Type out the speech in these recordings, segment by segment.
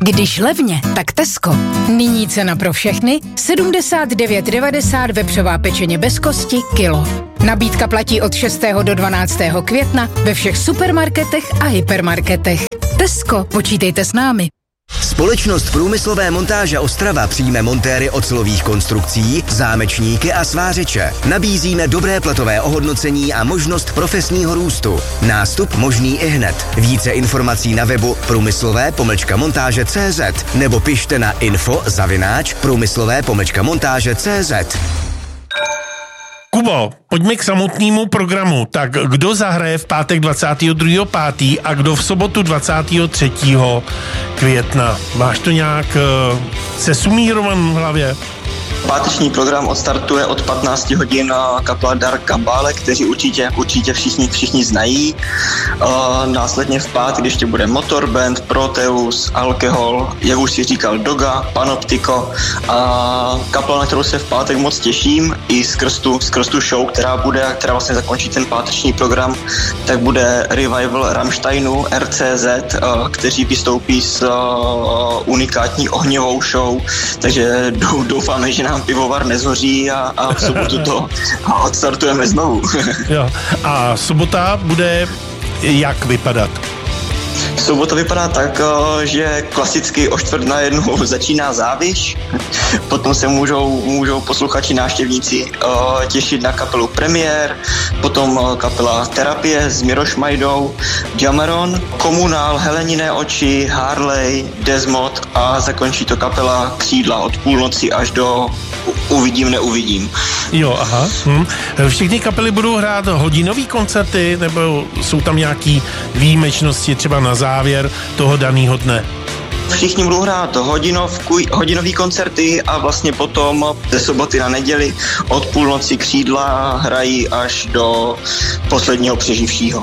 Když levně, tak Tesco. Nyní cena pro všechny 79,90 vepřová pečeně bez kosti kilo. Nabídka platí od 6. do 12. května ve všech supermarketech a hypermarketech. Tesco, počítejte s námi. Společnost Průmyslové montáže Ostrava přijme montéry ocelových konstrukcí, zámečníky a svářeče. Nabízíme dobré platové ohodnocení a možnost profesního růstu. Nástup možný ihned. Více informací na webu průmyslové-montáže.cz nebo pište na info@průmyslové-montáže.cz. Kubo, pojďme k samotnému programu. Tak kdo zahraje v pátek 22.5. a kdo v sobotu 23. května? Máš to nějak sesumírovan v hlavě? Páteční program odstartuje od 15 hodin kapela Dark Gambale, kteří určitě všichni znají. Následně v pátek ještě bude Motorband, Proteus, Alkohol, jak už si říkal, Doga, Panoptico a kapela, na kterou se v pátek moc těším i skrz tu show, která vlastně zakončí ten páteční program, tak bude revival Rammsteinu, RCZ, kteří vystoupí s unikátní ohňovou show, takže doufáme, že nám pivovar nezhoří a v sobotu to odstartujeme znovu. Jo. A sobota bude jak vypadat? Sobota vypadá tak, že klasicky o 12:45 začíná Záviš, potom se můžou posluchači, návštěvníci těšit na kapelu Premiér, potom kapela Terapie s Miroš Majdou, Jameron, Komunál, Heleniné oči, Harley, Desmod a zakončí to kapela Křídla od půlnoci až do Uvidím, neuvidím. Jo, aha. Všechny kapely budou hrát hodinový koncerty, nebo jsou tam nějaký výjimečnosti třeba na závěr toho daného dne? Všichni budou hrát hodinový koncerty a vlastně potom ze soboty na neděli od půlnoci Křídla hrají až do posledního přeživšího.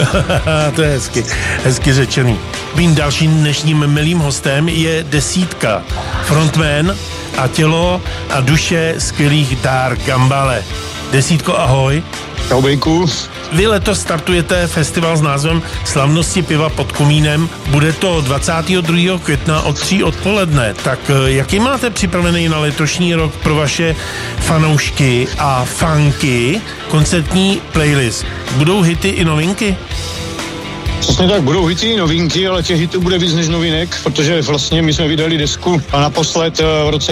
To je hezky řečený. Mým dalším dnešním milým hostem je Desítka, frontman a tělo a duše skvělých Dark Gambale. Desítko, ahoj. Čau, Bejku. Vy letos startujete festival s názvem Slavnosti piva pod komínem. Bude to 22. května od 3 odpoledne. Tak jaký máte připravený na letošní rok pro vaše fanoušky a fanky koncertní playlist? Budou hity i novinky? Přesně tak, budou hity i novinky, ale těch hitů bude víc než novinek, protože vlastně my jsme vydali desku a naposled v roce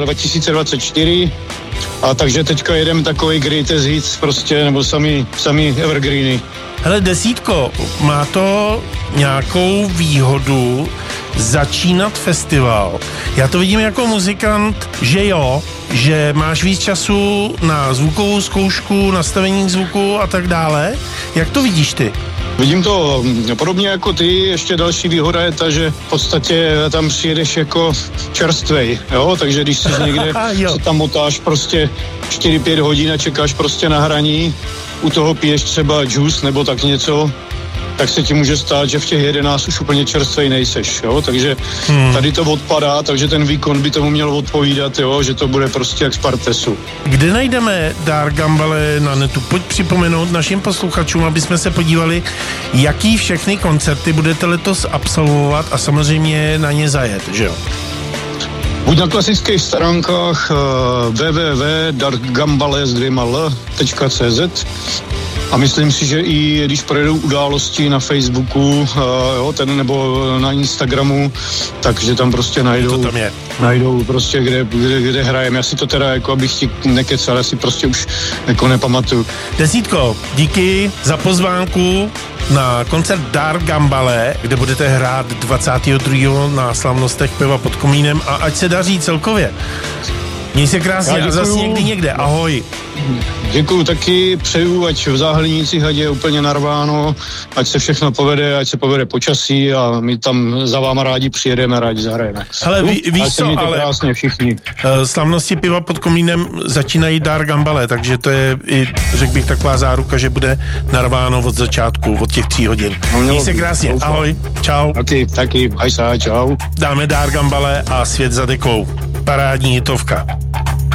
2024, a takže teďka jedeme takový greatest hits prostě, nebo sami evergreeny. Hele, Desítko, má to nějakou výhodu začínat festival? Já to vidím jako muzikant, že jo, že máš víc času na zvukovou zkoušku, nastavení zvuku a tak dále. Jak to vidíš ty? Vidím to podobně jako ty, ještě další výhoda je ta, že v podstatě tam přijedeš jako čerstvej, jo, takže když jsi někde, se tam motáš prostě 4-5 hodin a čekáš prostě na hraní, u toho piješ třeba juice nebo tak něco, tak se ti může stát, že v těch 11 už úplně čerstvej nejseš, jo, takže tady to odpadá, takže ten výkon by tomu měl odpovídat, jo, že to bude prostě jak z Partesu. Kde najdeme Dark Gambale na netu? Pojď připomenout našim posluchačům, aby jsme se podívali, jaký všechny koncerty budete letos absolvovat a samozřejmě na ně zajet, že jo? Buď na klasických stránkách www.darkgambale.cz a myslím si, že i když projedou události na Facebooku, jo, nebo na Instagramu, takže tam prostě najdou prostě, kde hrajeme. Já si to teda, jako abych ti nekecal, já si prostě už jako nepamatuju. Desítko, díky za pozvánku na koncert Dark Gambale, kde budete hrát 22. na slavnostech piva pod komínem a ať se daří celkově. Měj se krásně a zase někdy někde. Ahoj. Děkuju taky, přeju, ať v Záhlinicích ať je úplně narváno, ať se všechno povede, ať se povede počasí a my tam za váma rádi přijedeme, rádi zahrajeme. Hele, víš co, ale krásně všichni. Slavnosti piva pod komínem začínají Dark Gambale, takže to je i, řekl bych, taková záruka, že bude narváno od začátku, od těch 3 hodin. Měj se krásně, ahoj, čau. Taky, hajsa, čau. Dáme Dark Gambale a Svět za dekou. Parádní hitovka.